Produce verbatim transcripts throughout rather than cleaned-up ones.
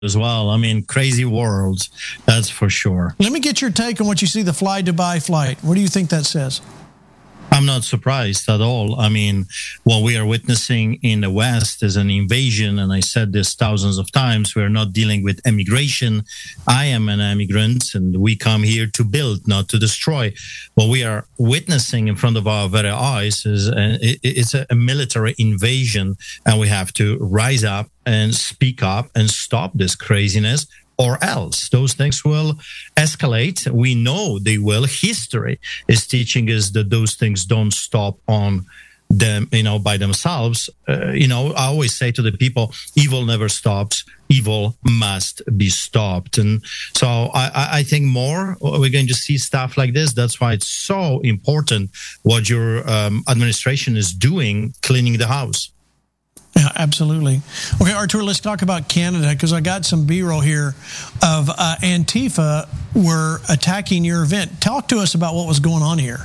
as well. I mean, crazy world, that's for sure. Let me get your take on what you see the Fly Dubai flight. What do you think that says? I'm not surprised at all. I mean, what we are witnessing in the West is an invasion, and I said this thousands of times. We are not dealing with immigration. I am an immigrant, and we come here to build, not to destroy. What we are witnessing in front of our very eyes is a, it's a military invasion, and we have to rise up and speak up and stop this craziness, or else those things will escalate. We know they will. History is teaching us that those things don't stop on them, you know, by themselves. Uh, you know, I always say to the people, evil never stops. Evil must be stopped. And so I, I think more we're going to see stuff like this. That's why it's so important what your um, administration is doing, cleaning the house. Yeah, absolutely. Okay, Artur, let's talk about Canada, because I got some B-roll here of uh, Antifa were attacking your event. Talk to us about what was going on here.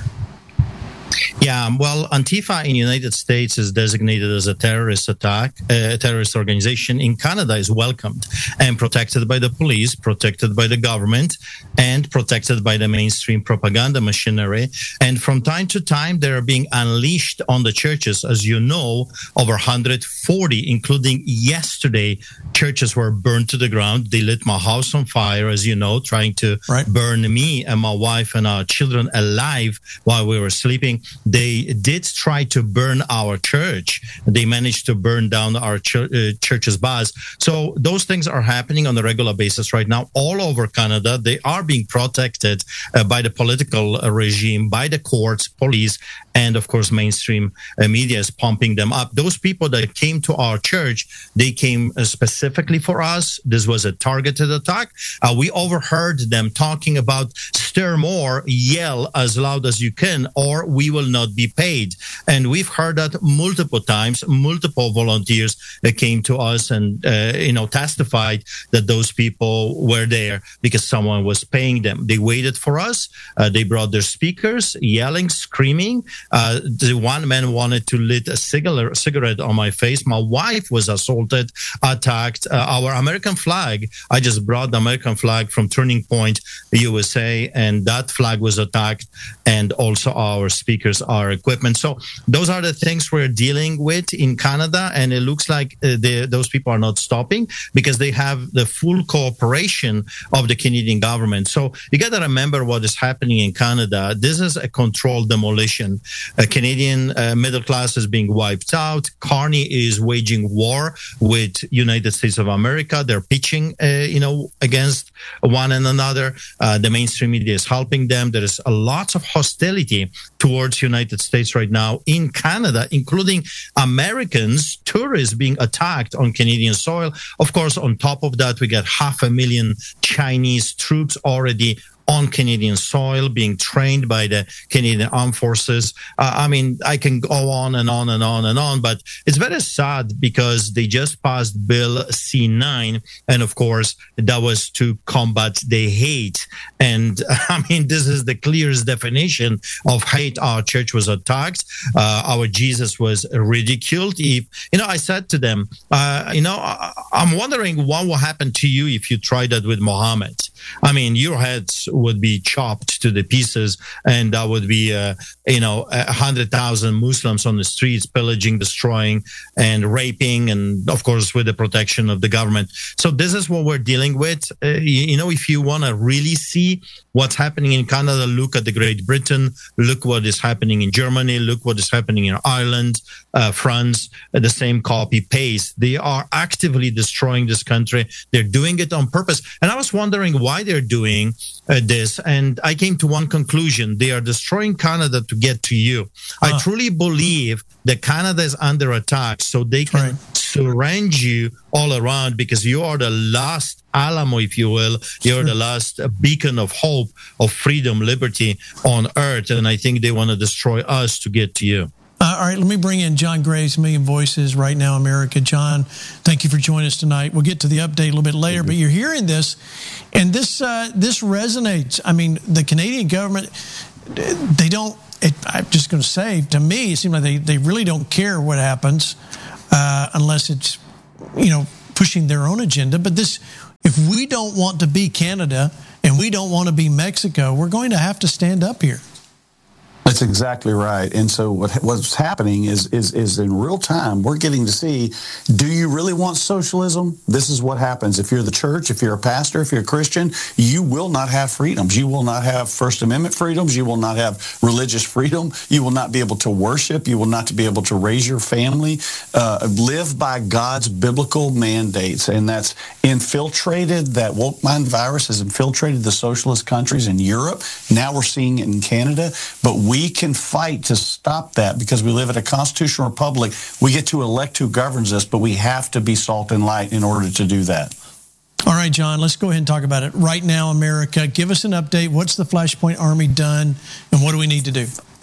Yeah, well, Antifa in the United States is designated as a terrorist attack, a terrorist organization. In Canada is welcomed and protected by the police, protected by the government, and protected by the mainstream propaganda machinery. And from time to time, they are being unleashed on the churches. As you know, over one hundred forty, including yesterday, churches were burned to the ground. They lit my house on fire, as you know, trying to right. burn me and my wife and our children alive while we were sleeping. They did try to burn our church. They managed to burn down our ch- uh, church's bus. So those things are happening on a regular basis right now all over Canada. They are being protected uh, by the political uh, regime, by the courts, police, and of course, mainstream uh, media is pumping them up. Those people that came to our church, they came uh, specifically for us. This was a targeted attack. Uh, we overheard them talking about stir more, yell as loud as you can, or we will not be paid. And we've heard that multiple times. Multiple volunteers uh, came to us and, uh, you know, testified that those people were there because someone was paying them. They waited for us. Uh, they brought their speakers, yelling, screaming. Uh, the one man wanted to lit a cigarette, cigarette on my face. My wife was assaulted, attacked. Uh, our American flag, I just brought the American flag from Turning Point, U S A, and that flag was attacked, and also our speakers, our equipment. So those are the things we're dealing with in Canada, and it looks like uh, the, those people are not stopping because they have the full cooperation of the Canadian government. So you got to remember what is happening in Canada. This is a controlled demolition. A Canadian uh, middle class is being wiped out. Carney is waging war with United States of America. They're pitching, uh, you know, against one and another. Uh, the mainstream media is helping them. There is a lot of hostility towards United States right now in Canada, including Americans, tourists being attacked on Canadian soil. Of course, on top of that, we got half a million Chinese troops already on Canadian soil, being trained by the Canadian Armed Forces. Uh, I mean, I can go on and on and on and on, but it's very sad because they just passed Bill C nine. And of course, that was to combat the hate. And I mean, this is the clearest definition of hate. Our church was attacked. Uh, our Jesus was ridiculed. If, you know, I said to them, uh, you know, I, I'm wondering what will happen to you if you try that with Muhammad. I mean, your heads would be chopped to the pieces, and that would be, uh, you know, a hundred thousand Muslims on the streets, pillaging, destroying, and raping, and of course, with the protection of the government. So this is what we're dealing with. Uh, you, you know, if you want to really see what's happening in Canada, look at the Great Britain, look what is happening in Germany, look what is happening in Ireland, uh, France, uh, the same copy paste. They are actively destroying this country. They're doing it on purpose. And I was wondering why they're doing uh, this. And I came to one conclusion. They are destroying Canada to get to you. Huh. I truly believe that Canada is under attack so they can right. surround you all around because you are the last Alamo, if you will. You're the last beacon of hope, of freedom, liberty on earth. And I think they want to destroy us to get to you. Uh, all right, let me bring in John Graves, Million Voices, Right Now America. John, thank you for joining us tonight. We'll get to the update a little bit later, but you're hearing this, and this uh, this resonates. I mean, the Canadian government, they don't, it, I'm just going to say, to me, it seems like they, they really don't care what happens uh, unless it's, you know, pushing their own agenda. But this if we don't want to be Canada and we don't want to be Mexico, we're going to have to stand up here. That's exactly right. And so what, what's happening is, is is in real time, we're getting to see, do you really want socialism? This is what happens. If you're the church, if you're a pastor, if you're a Christian, you will not have freedoms. You will not have First Amendment freedoms. You will not have religious freedom. You will not be able to worship. You will not be able to raise your family, uh, live by God's biblical mandates. And that's infiltrated, that woke mind virus has infiltrated the socialist countries in Europe. Now we're seeing it in Canada. But we We can fight to stop that because we live in a constitutional republic. We get to elect who governs us, but we have to be salt and light in order to do that. All right, John, let's go ahead and talk about it. Right now, America, give us an update. What's the Flashpoint Army done, and what do we need to do?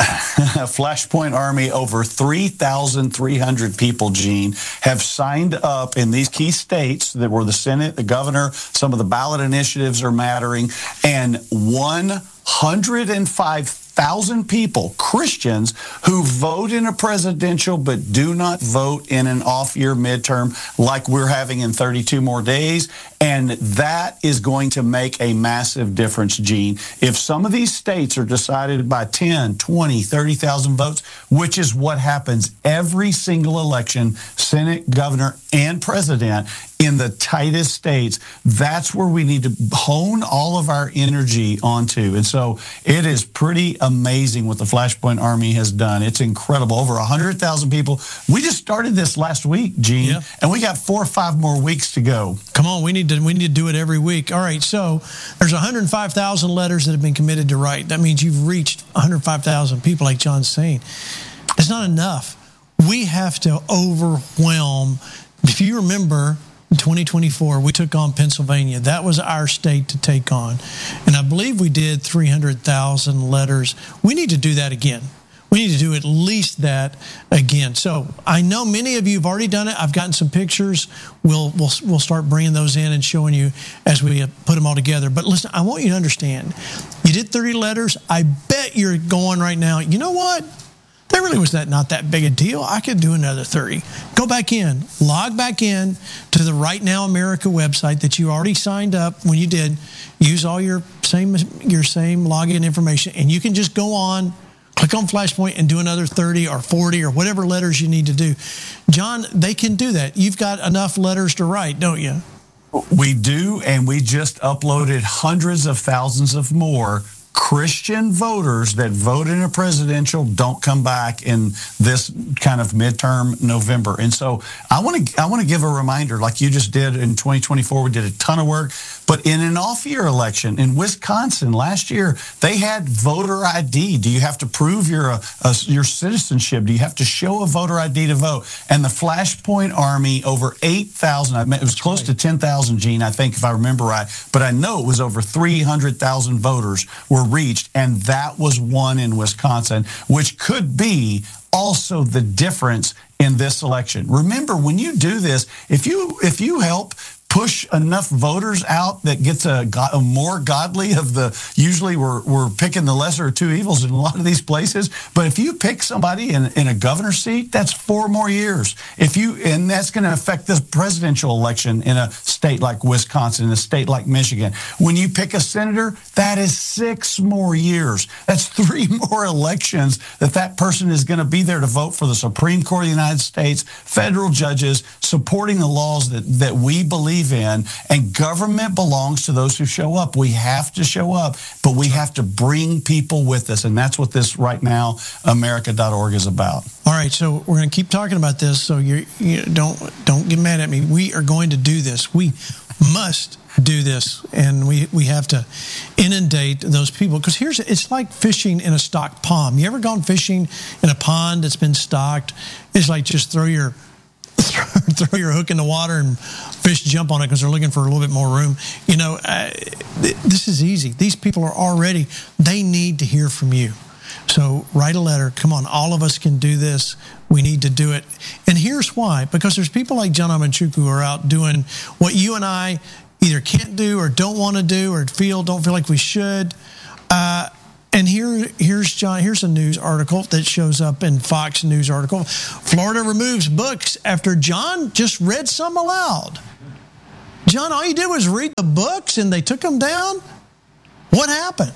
Flashpoint Army, over three thousand three hundred people, Gene, have signed up in these key states that were the Senate, the governor, some of the ballot initiatives are mattering, and one hundred five thousand people, Christians, who vote in a presidential but do not vote in an off-year midterm like we're having in thirty-two more days. And that is going to make a massive difference, Gene. If some of these states are decided by ten, twenty, thirty thousand votes, which is what happens every single election, Senate, governor, and president, in the tightest states, that's where we need to hone all of our energy onto. And so it is pretty amazing what the Flashpoint Army has done. It's incredible. Over one hundred thousand people. We just started this last week, Gene, yeah. and we got four or five more weeks to go. Come on, we need to we need to do it every week. All right, so there's one hundred five thousand letters that have been committed to write. That means you've reached one hundred five thousand people, like John's saying. It's not enough. We have to overwhelm. If you remember, in twenty twenty-four, we took on Pennsylvania. That was our state to take on. And I believe we did three hundred thousand letters. We need to do that again. We need to do at least that again. So I know many of you have already done it. I've gotten some pictures. We'll, we'll, we'll start bringing those in and showing you as we put them all together. But listen, I want you to understand, you did thirty letters. I bet you're going right now, you know what? That really was that not that big a deal. I could do another thirty. Go back in, log back in to the Right Now America website that you already signed up when you did. Use all your same your same login information, and you can just go on, click on Flashpoint, and do another thirty or forty or whatever letters you need to do. John, they can do that. You've got enough letters to write, don't you? We do, and we just uploaded hundreds of thousands of more. Christian voters that vote in a presidential don't come back in this kind of midterm November. And so I want to I want to give a reminder, like you just did in twenty twenty-four, we did a ton of work. But in an off-year election in Wisconsin last year, they had voter I D. Do you have to prove your uh, uh, your citizenship? Do you have to show a voter I D to vote? And the Flashpoint Army, over eight thousand, I mean, it was close to ten thousand, Gene, I think, if I remember right. But I know it was over three hundred thousand voters were reached, and that was one in Wisconsin, which could be also the difference in this election. Remember, when you do this, if you if you help push enough voters out that gets a, a more godly of the, usually we're, we're picking the lesser of two evils in a lot of these places, but if you pick somebody in, in a governor's seat, that's four more years. If you, and that's going to affect the presidential election in a state like Wisconsin, in a state like Michigan. When you pick a senator, that is six more years. That's three more elections that that person is going to be there to vote for the Supreme Court of the United States, federal judges, supporting the laws that, that we believe in, and government belongs to those who show up. We have to show up, but we have to bring people with us, and that's what this Right Now America dot org is about. All right, so we're going to keep talking about this, so you're, you don't don't get mad at me. We are going to do this. We must do this, and we, we have to inundate those people, because here's it's like fishing in a stocked pond. You ever gone fishing in a pond that's been stocked? It's like just throw your throw your hook in the water and fish jump on it because they're looking for a little bit more room. You know, uh, th- this is easy. These people are already, they need to hear from you. So write a letter. Come on, all of us can do this. We need to do it. And here's why. Because there's people like John Amanchukwu who are out doing what you and I either can't do or don't want to do or feel, don't feel like we should. Uh, And here, here's John. Here's a news article that shows up in Fox News article. Florida removes books after John just read some aloud. John, all you did was read the books and they took them down? What happened?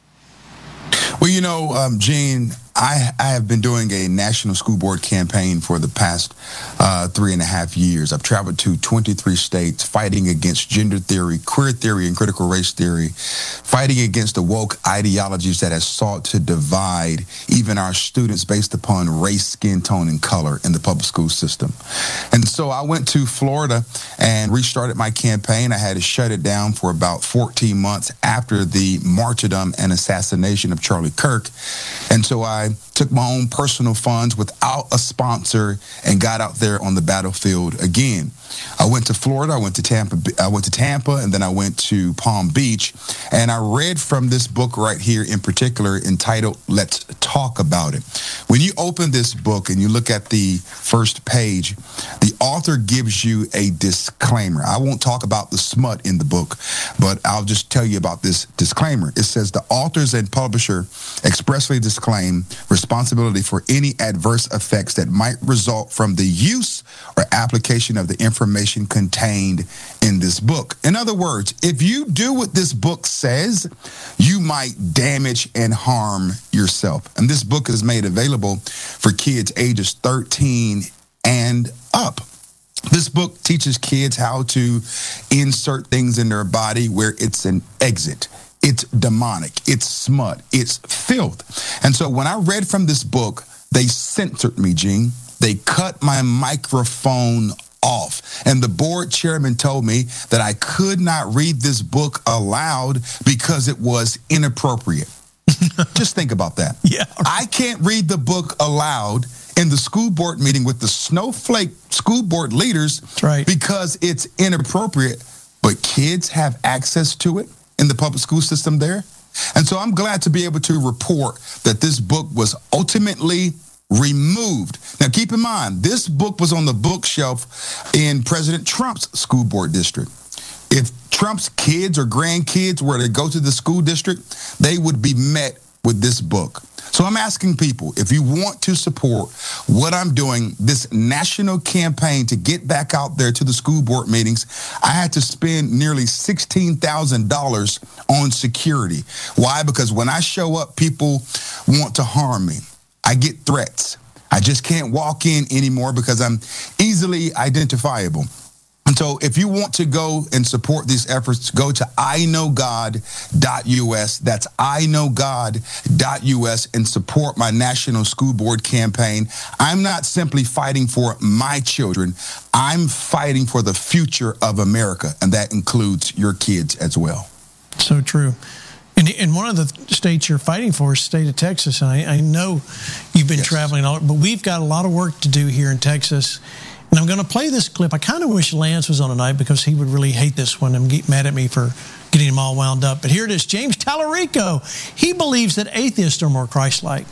Well, you know, um, Gene, I, I have been doing a national school board campaign for the past uh, three and a half years. I've traveled to twenty-three states fighting against gender theory, queer theory, and critical race theory, fighting against the woke ideologies that have sought to divide even our students based upon race, skin tone, and color in the public school system. And so I went to Florida and restarted my campaign. I had to shut it down for about fourteen months after the martyrdom and assassination of Charlie Kirk. And so I took my own personal funds without a sponsor and got out there on the battlefield again. I went to Florida, I went to Tampa, I went to Tampa, and then I went to Palm Beach, and I read from this book right here in particular entitled Let's Talk About It. When you open this book and you look at the first page, the author gives you a disclaimer. I won't talk about the smut in the book, but I'll just tell you about this disclaimer. It says the authors and publisher expressly disclaim responsibility for any adverse effects that might result from the use or application of the information contained in this book. In other words, if you do what this book says, you might damage and harm yourself. And this book is made available for kids ages thirteen and up. This book teaches kids how to insert things in their body where it's an exit. It's demonic, it's smut, it's filth. And so when I read from this book, they censored me, Gene. They cut my microphone off. And the board chairman told me that I could not read this book aloud because it was inappropriate. Just think about that. Yeah. I can't read the book aloud in the school board meeting with the snowflake school board leaders. That's right. Because it's inappropriate, but kids have access to it in the public school system there. And so I'm glad to be able to report that this book was ultimately removed. Now, keep in mind, this book was on the bookshelf in President Trump's school board district. If Trump's kids or grandkids were to go to the school district, they would be met with this book. So I'm asking people, if you want to support what I'm doing, this national campaign to get back out there to the school board meetings, I had to spend nearly sixteen thousand dollars on security. Why? Because when I show up, people want to harm me. I get threats. I just can't walk in anymore because I'm easily identifiable. And so if you want to go and support these efforts, go to I know God dot U S. That's I know God dot U S and support my national school board campaign. I'm not simply fighting for my children. I'm fighting for the future of America, and that includes your kids as well. So true. And, and one of the states you're fighting for is the state of Texas. And I, I know you've been yes. traveling, all, but we've got a lot of work to do here in Texas. And I'm going to play this clip. I kind of wish Lance was on tonight because he would really hate this one and get mad at me for getting him all wound up. But here it is. James Tallarico. He believes that atheists are more Christ-like.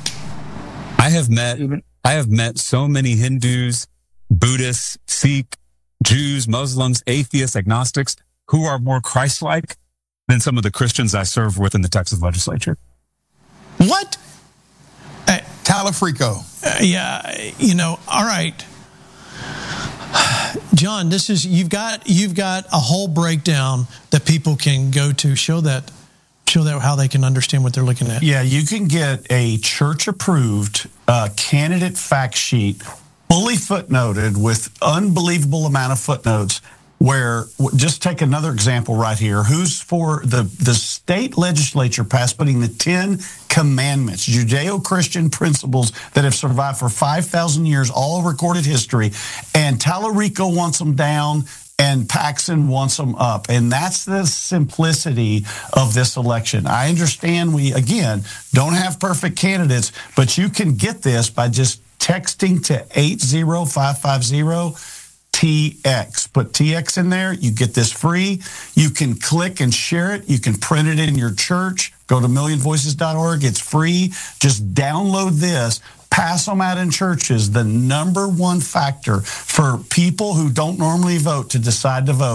I have met, I have met so many Hindus, Buddhists, Sikh, Jews, Muslims, atheists, agnostics who are more Christ-like than some of the Christians I serve with in the Texas legislature. What? Uh, Tallarico. Uh, yeah, you know, all right. John, this is you've got you've got a whole breakdown that people can go to show that show that how they can understand what they're looking at. Yeah, you can get a church-approved uh, candidate fact sheet, fully footnoted with unbelievable amount of footnotes. Where, just take another example right here. Who's for the, the state legislature passed putting the Ten Commandments, Judeo-Christian principles that have survived for five thousand years, all recorded history, and Tallarico wants them down and Paxson wants them up. And that's the simplicity of this election. I understand we, again, don't have perfect candidates, but you can get this by just texting to eight zero five five zero T X. Put T X in there. You get this free. You can click and share it. You can print it in your church. Go to million voices dot org. It's free. Just download this. Pass them out in churches. The number one factor for people who don't normally vote to decide to vote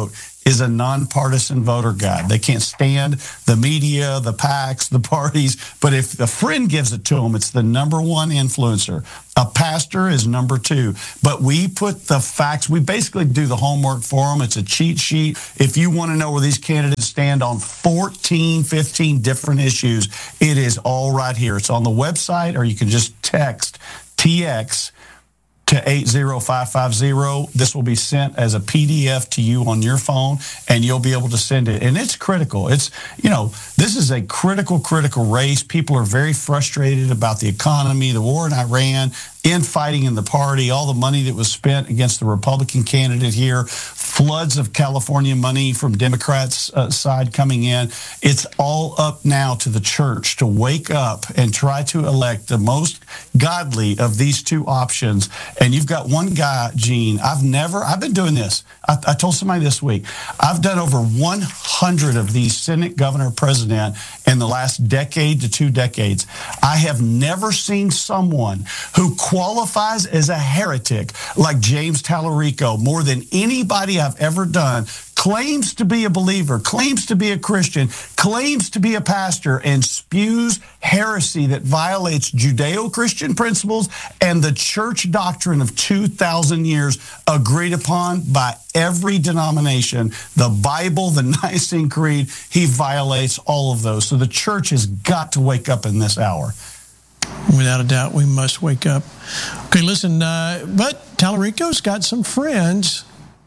is a nonpartisan voter guide. They can't stand the media, the PACs, the parties, but if a friend gives it to them, it's the number one influencer. A pastor is number two. But we put the facts, we basically do the homework for them. It's a cheat sheet. If you want to know where these candidates stand on fourteen, fifteen different issues, it is all right here. It's on the website, or you can just text T X to eight zero five five zero. This will be sent as a P D F to you on your phone, and you'll be able to send it. And it's critical. It's, you know, this is a critical, critical race. People are very frustrated about the economy, the war in Iran, infighting in the party, all the money that was spent against the Republican candidate here, floods of California money from Democrats' uh, side coming in. It's all up now to the church to wake up and try to elect the most godly of these two options. And you've got one guy, Gene, I've never, I've been doing this. I, I told somebody this week, I've done over one hundred of these Senate, governor, president in the last decade to two decades. I have never seen someone who qualifies as a heretic like James Tallarico more than anybody I've ever done, claims to be a believer, claims to be a Christian, claims to be a pastor, and spews heresy that violates Judeo-Christian principles and the church doctrine of two thousand years agreed upon by every denomination. The Bible, the Nicene Creed, he violates all of those. So the church has got to wake up in this hour. Without a doubt, we must wake up. Okay, listen, uh, but Tallarico's got some friends.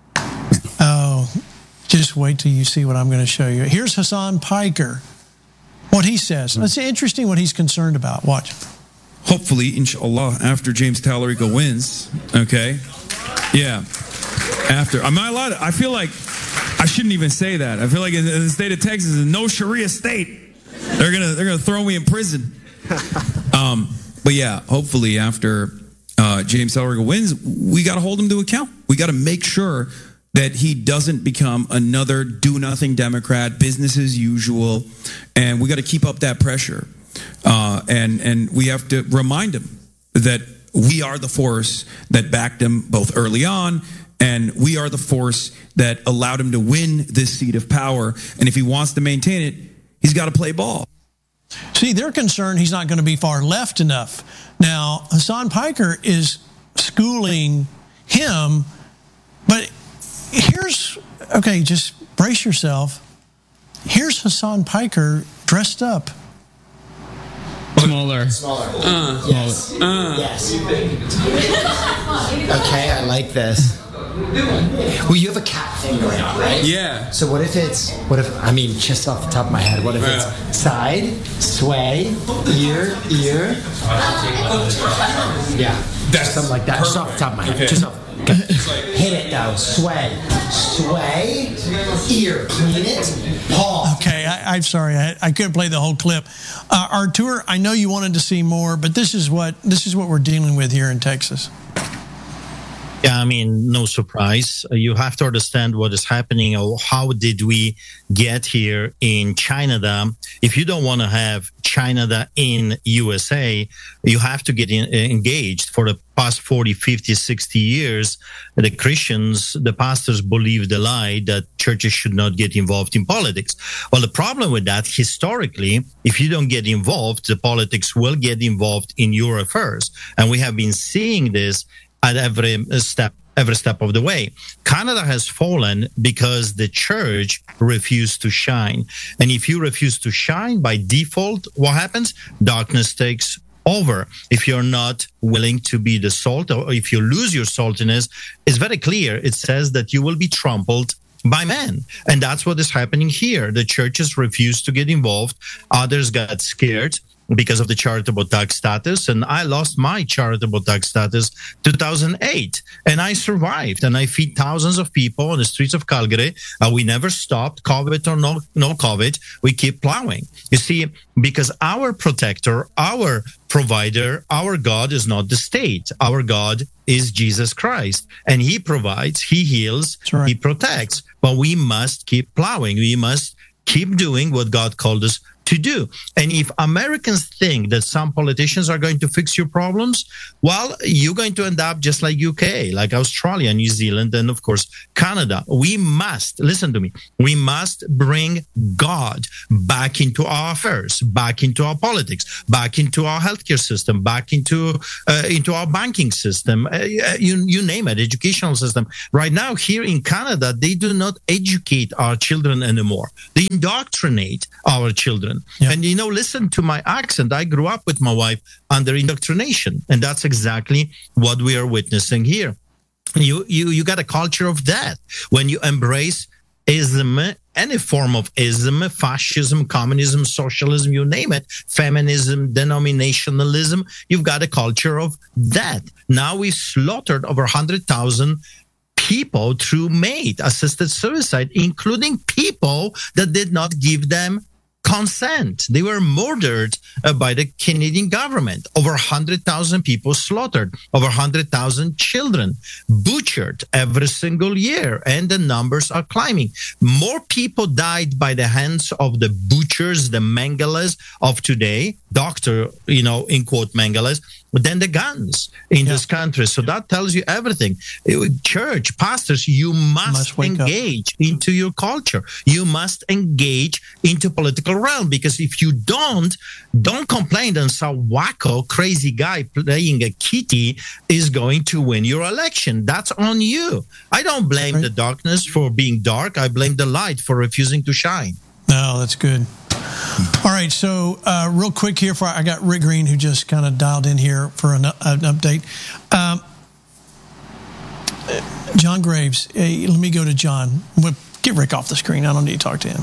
Oh, just wait till you see what I'm going to show you. Here's Hassan Piker, what he says. It's interesting what he's concerned about. Watch. Hopefully, inshallah, after James Tallarico wins, okay? Yeah. After. Am I allowed to, I feel like I shouldn't even say that. I feel like in the state of Texas, in no Sharia state, they're going to they're gonna throw me in prison. Um, but yeah, hopefully after uh, James Tallarico wins, we got to hold him to account. We got to make sure that he doesn't become another do-nothing Democrat, business as usual, and we got to keep up that pressure. Uh, and and we have to remind him that we are the force that backed him both early on, and we are the force that allowed him to win this seat of power. And if he wants to maintain it, he's got to play ball. See, they're concerned he's not going to be far left enough. Now, Hassan Piker is schooling him, but here's, okay, just brace yourself. Here's Hassan Piker dressed up. Smaller. Smaller. Uh, yes. Uh. Yes. Okay, I like this. Well, you have a cat thing going on, right? Yeah. So what if it's, what if, I mean, just off the top of my head, what if Yeah. it's side, sway, ear, ear? Yeah. That's something like that. Just off the top of my head. Okay. Just off. Okay. Hit it though. Sway. Sway, ear. Clean it. Paw. Okay, I, I'm sorry, I, I couldn't play the whole clip. Uh, Artur, I know you wanted to see more, but this is what this is what we're dealing with here in Texas. Yeah, I mean, no surprise. You have to understand what is happening, or how did we get here in Canada. If you don't want to have Canada in U S A, you have to get in, engaged. For the past forty, fifty, sixty years, the Christians, the pastors believed the lie that churches should not get involved in politics. Well, the problem with that, historically, if you don't get involved, the politics will get involved in your affairs. And we have been seeing this at every step, every step of the way. Canada has fallen because the church refused to shine. And if you refuse to shine, by default, what happens? Darkness takes over. If you're not willing to be the salt, or if you lose your saltiness, it's very clear. It says that you will be trampled by men. And that's what is happening here. The churches refused to get involved. Others got scared because of the charitable tax status. And I lost my charitable tax status two thousand eight. And I survived. And I feed thousands of people on the streets of Calgary. Uh, we never stopped, COVID or no, no COVID. We keep plowing. You see, because our protector, our provider, our God is not the state. Our God is Jesus Christ. And he provides, he heals, right. he protects. But we must keep plowing. We must keep doing what God called us to do. And if Americans think that some politicians are going to fix your problems, well, you're going to end up just like U K, like Australia, New Zealand, and of course, Canada. We must, listen to me, we must bring God back into our affairs, back into our politics, back into our healthcare system, back into uh, into our banking system, uh, you, you name it, educational system. Right now, here in Canada, they do not educate our children anymore. They indoctrinate our children. Yeah. And, you know, listen to my accent. I grew up with my wife under indoctrination, and that's exactly what we are witnessing here. You, you, you got a culture of death when you embrace ism, any form of ism, fascism, communism, socialism, you name it, feminism, denominationalism. You've got a culture of death. Now we slaughtered over one hundred thousand people through MAID, assisted suicide, including people that did not give them consent. They were murdered uh, by the Canadian government. Over one hundred thousand people slaughtered, over one hundred thousand children butchered every single year, and the numbers are climbing. More people died by the hands of the butchers, the Mengeles of today, doctor, you know, in quote, Mengeles, than the guns in yeah. this country. So that tells you everything. Church, pastors, you must, must engage up. into your culture. You must engage into political realm, because if you don't, don't complain that some wacko, crazy guy playing a kitty is going to win your election. That's on you. I don't blame right. the darkness for being dark. I blame the light for refusing to shine. No, that's good. All right, so uh, real quick here, for I got Rick Green, who just kind of dialed in here for an, an update. Um, John Graves, hey, let me go to John. We'll get Rick off the screen. I don't need to talk to him.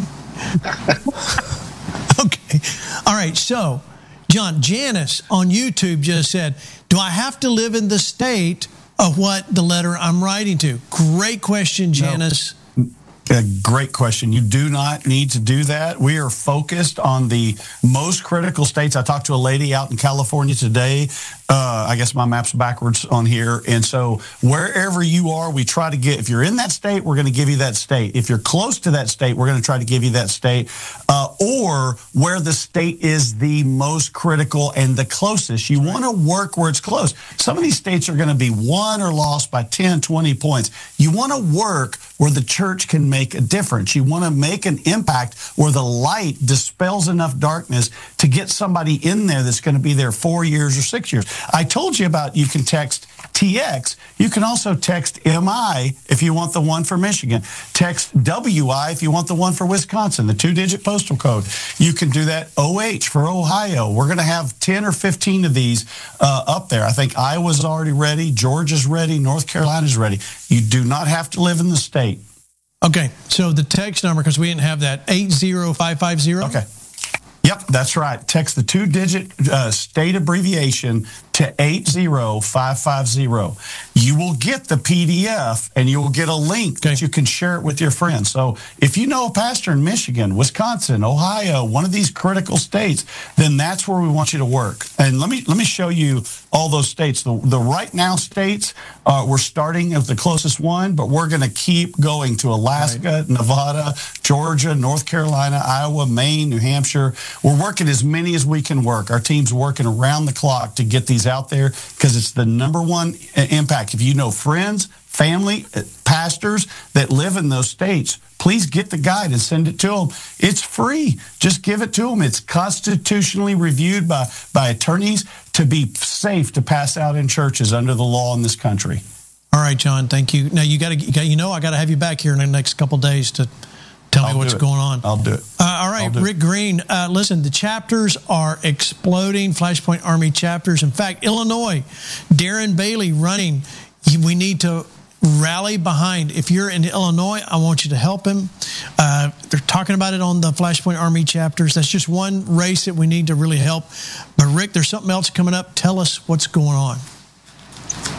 Okay. All right, so, John, Janice on YouTube just said, do I have to live in the state of what the letter I'm writing to? Great question, Janice. No. A great question. You do not need to do that. We are focused on the most critical states. I talked to a lady out in California today. Uh, I guess my map's backwards on here. And so wherever you are, we try to get, if you're in that state, we're going to give you that state. If you're close to that state, we're going to try to give you that state. Uh, or where the state is the most critical and the closest. You want to work where it's close. Some of these states are going to be won or lost by ten, twenty points. You want to work where the church can make a difference. You want to make an impact where the light dispels enough darkness to get somebody in there that's going to be there four years or six years. I told you about, you can text T X. You can also text M I if you want the one for Michigan. Text W I if you want the one for Wisconsin, the two-digit postal code. You can do that O H for Ohio. We're going to have ten or fifteen of these uh, up there. I think Iowa's already ready. Georgia's ready. North Carolina's ready. You do not have to live in the state. Okay, so the text number, because we didn't have that, eight zero five five zero? Okay. Yep, that's right. Text the two-digit uh, state abbreviation to eight zero five five zero. You will get the P D F, and you will get a link okay. that you can share it with your friends. So if you know a pastor in Michigan, Wisconsin, Ohio, one of these critical states, then that's where we want you to work. And let me let me show you all those states. The, the right now states, uh, we're starting at the closest one, but we're going to keep going to Alaska, right. Nevada, Georgia, North Carolina, Iowa, Maine, New Hampshire. We're working as many as we can work. Our team's working around the clock to get these out there because it's the number one impact. If you know friends, family, pastors that live in those states, please get the guide and send it to them. It's free. Just give it to them. It's constitutionally reviewed by, by attorneys to be safe to pass out in churches under the law in this country. All right, John, thank you. Now, you got to, you know, I got to have you back here in the next couple of days to tell I'll me what's going on. I'll do it. Uh, all right, Rick Green, uh, listen, the chapters are exploding, Flashpoint Army chapters. In fact, Illinois, Darren Bailey running. We need to rally behind. If you're in Illinois, I want you to help him. Uh, they're talking about it on the Flashpoint Army chapters. That's just one race that we need to really help. But, Rick, there's something else coming up. Tell us what's going on.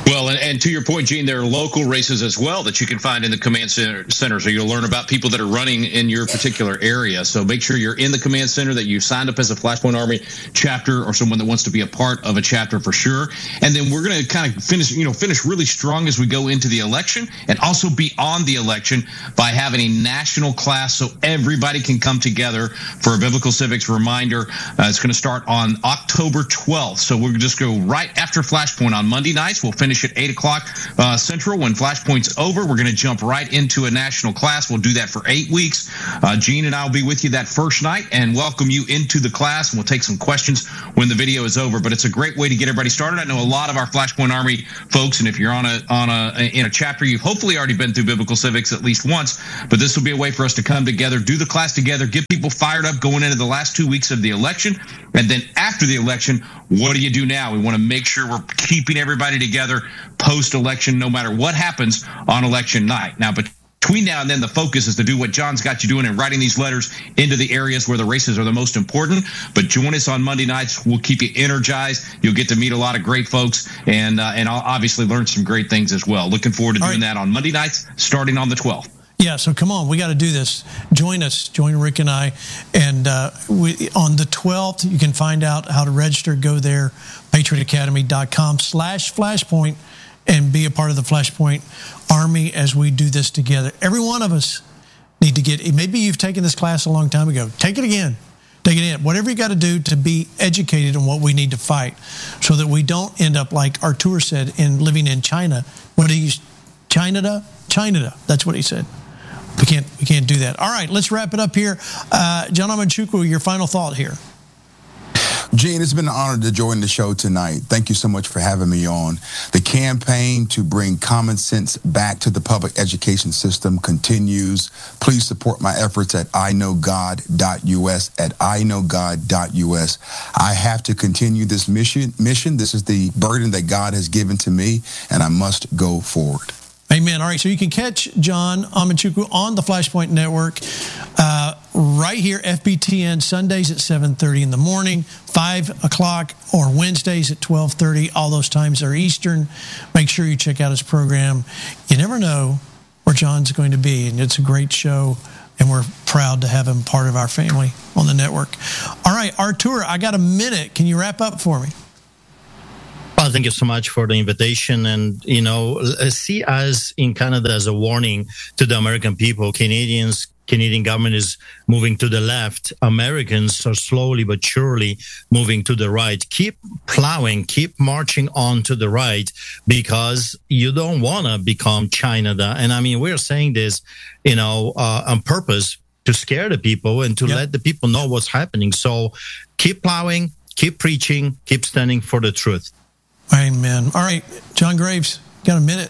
Well, and, and to your point, Gene, there are local races as well that you can find in the command center, center. So you'll learn about people that are running in your particular area. So make sure you're in the command center, that you signed up as a Flashpoint Army chapter or someone that wants to be a part of a chapter for sure. And then we're going to kind of finish, you know, finish really strong as we go into the election, and also beyond the election by having a national class so everybody can come together for a biblical civics reminder. Uh, it's going to start on October twelfth. So we'll just go right after Flashpoint on Monday nights. We'll finish at eight o'clock uh, Central. When Flashpoint's over, we're going to jump right into a national class. We'll do that for eight weeks. Uh, Gene and I will be with you that first night and welcome you into the class. And we'll take some questions when the video is over. But it's a great way to get everybody started. I know a lot of our Flashpoint Army folks, and if you're on a on a in a chapter, you've hopefully already been through biblical civics at least once. But this will be a way for us to come together, do the class together, get people fired up going into the last two weeks of the election. And then after the election, what do you do now? We want to make sure we're keeping everybody together post-election, no matter what happens on election night. Now, between now and then, the focus is to do what John's got you doing and writing these letters into the areas where the races are the most important. But join us on Monday nights. We'll keep you energized. You'll get to meet a lot of great folks and uh, and I'll obviously learn some great things as well. Looking forward to All doing right. that on Monday nights, starting on the twelfth. Yeah, so come on, we got to do this. Join us, join Rick and I. And uh, we, on the twelfth, you can find out how to register. Go there, patriotacademy.com slash flashpoint, and be a part of the Flashpoint Army as we do this together. Every one of us need to get, maybe you've taken this class a long time ago. Take it again. Take it in. Whatever you got to do to be educated on what we need to fight so that we don't end up, like Artur said, in living in China. What do you, China? China. That's what he said. We can't we can't do that. All right, let's wrap it up here. Uh, John Amanchukwu, your final thought here. Gene, it's been an honor to join the show tonight. Thank you so much for having me on. The campaign to bring common sense back to the public education system continues. Please support my efforts at I know God dot U S, at I know God dot U S. I have to continue this mission. Mission. This is the burden that God has given to me, and I must go forward. Amen. All right, so you can catch John Amanchukwu on the Flashpoint Network uh, right here, F B T N, Sundays at seven thirty in the morning, five o'clock, or Wednesdays at twelve thirty. All those times are Eastern. Make sure you check out his program. You never know where John's going to be, and it's a great show, and we're proud to have him part of our family on the network. All right, Artur, I got a minute. Can you wrap up for me? Well, thank you so much for the invitation. And, you know, see us in Canada as a warning to the American people. Canadians, Canadian government is moving to the left. Americans are slowly but surely moving to the right. Keep plowing, keep marching on to the right, because you don't want to become China. And I mean, we're saying this, you know, uh, on purpose to scare the people and to yep. let the people know what's happening. So keep plowing, keep preaching, keep standing for the truth. Amen. All right, John Graves, got a minute.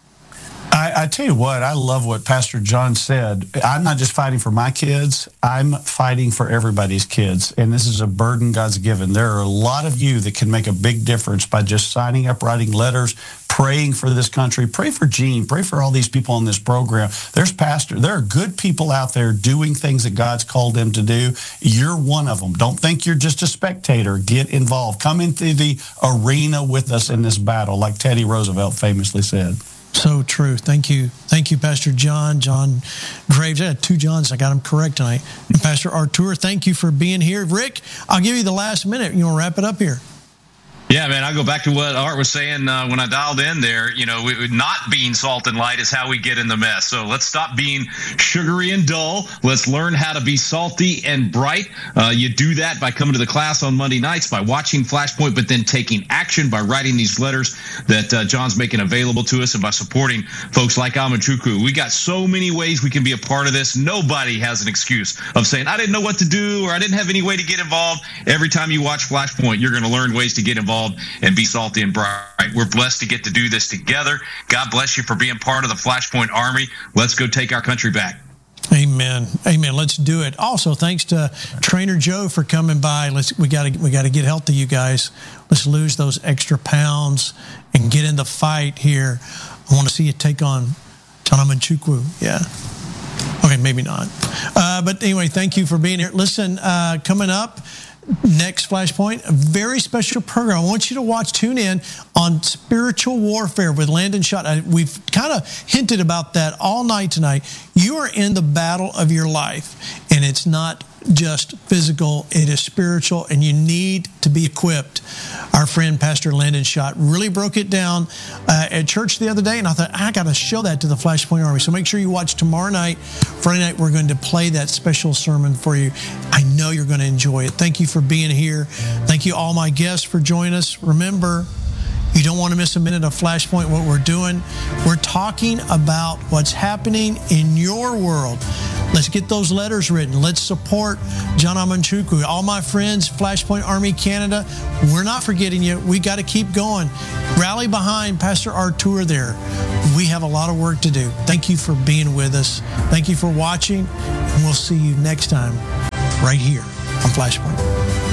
I, I tell you what, I love what Pastor John said. I'm not just fighting for my kids. I'm fighting for everybody's kids. And this is a burden God's given. There are a lot of you that can make a big difference by just signing up, writing letters, praying for this country. Pray for Gene. Pray for all these people on this program. There's pastor. There are good people out there doing things that God's called them to do. You're one of them. Don't think you're just a spectator. Get involved. Come into the arena with us in this battle, like Teddy Roosevelt famously said. So true. Thank you. Thank you, Pastor John. John Graves. I had two Johns. I got them correct tonight. And Pastor Artur, thank you for being here. Rick, I'll give you the last minute. You want to wrap it up here? Yeah, man, I'll go back to what Art was saying uh, when I dialed in there. You know, we, not being salt and light is how we get in the mess. So let's stop being sugary and dull. Let's learn how to be salty and bright. Uh, you do that by coming to the class on Monday nights, by watching Flashpoint, but then taking action by writing these letters that uh, John's making available to us, and by supporting folks like Amanchukwu. We got so many ways we can be a part of this. Nobody has an excuse of saying, I didn't know what to do, or I didn't have any way to get involved. Every time you watch Flashpoint, you're going to learn ways to get involved and be salty and bright. We're blessed to get to do this together. God bless you for being part of the Flashpoint Army. Let's go take our country back. Amen. Amen. Let's do it. Also, thanks to Trainer Joe for coming by. Let's we got to we got to get healthy, you guys. Let's lose those extra pounds and get in the fight here. I want to see you take on John Amanchukwu. Yeah. Okay, maybe not. Uh, but anyway, thank you for being here. Listen, uh, coming up, Next Flashpoint, a very special program. I want you to watch, tune in on spiritual warfare with Landon Schott. I, we've kind of hinted about that all night tonight. You are in the battle of your life, and it's not just physical, it is spiritual, and you need to be equipped. Our friend Pastor Landon Schott really broke it down uh, at church the other day, and I thought, I got to show that to the Flashpoint Army. So make sure you watch tomorrow night. Friday night, we're going to play that special sermon for you. I know you're going to enjoy it. Thank you for being here. Thank you, all my guests, for joining us. Remember, you don't want to miss a minute of Flashpoint, what we're doing. We're talking about what's happening in your world. Let's get those letters written. Let's support John Amanchukwu. All my friends, Flashpoint Army Canada, we're not forgetting you. We got to keep going. Rally behind Pastor Artur there. We have a lot of work to do. Thank you for being with us. Thank you for watching, and we'll see you next time right here on Flashpoint.